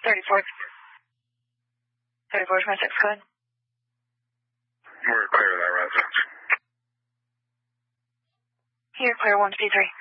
34. 3426, go ahead. We're clear of that residence. You're clear 1C3.